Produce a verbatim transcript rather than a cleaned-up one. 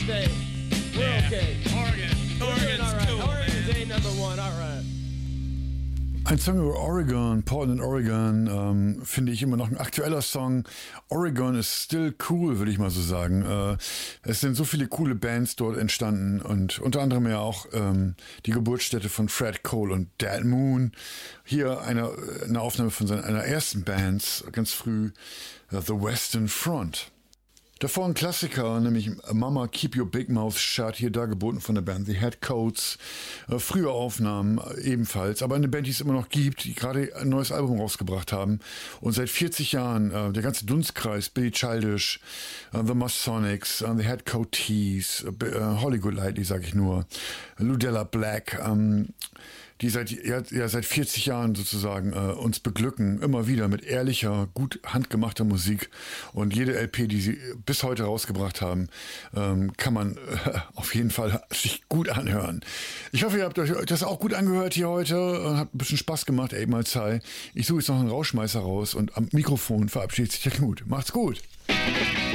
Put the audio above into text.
State. We're Yeah. okay. Oregon. We're doing Oregon's all right. cool, Oregon's man. A number one. All right. Ein Song über Oregon, Portland, Oregon, ähm, finde ich immer noch ein aktueller Song. Oregon ist still cool, würde ich mal so sagen. Äh, es sind so viele coole Bands dort entstanden und unter anderem ja auch ähm, die Geburtsstätte von Fred Cole und Dead Moon. Hier eine, eine Aufnahme von seiner, einer ersten Band, ganz früh, uh, The Western Front. Davor ein Klassiker, nämlich Mama Keep Your Big Mouth Shut, hier dargeboten von der Band The Headcoats. Äh, frühe Aufnahmen ebenfalls, aber eine Band, die es immer noch gibt, die gerade ein neues Album rausgebracht haben. Und seit vierzig Jahren, äh, der ganze Dunstkreis, Billy Childish, äh, The Masonics, äh, The Headcoatees, äh, Holly Golightly, sag ich nur, Ludella Black, ähm, die seit, ja, ja, seit vierzig Jahren sozusagen äh, uns beglücken, immer wieder mit ehrlicher, gut handgemachter Musik. Und jede L P, die sie bis heute rausgebracht haben, ähm, kann man äh, auf jeden Fall sich gut anhören. Ich hoffe, ihr habt euch das auch gut angehört hier heute und habt ein bisschen Spaß gemacht, ey, mal Zeit. Ich suche jetzt noch einen Rauschmeißer raus und am Mikrofon verabschiedet sich der Knut. Macht's gut!